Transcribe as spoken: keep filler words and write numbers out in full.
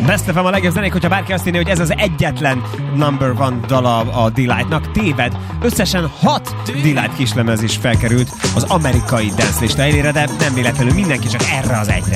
Best ef em a legjobb zenék, hogyha bárki azt hinné, hogy ez az egyetlen number one dala a Deee-Lite-nak, téved. Összesen hat Deee-Lite kislemez is felkerült az amerikai dance lista élére, de nem véletlenül mindenki csak erre az egyre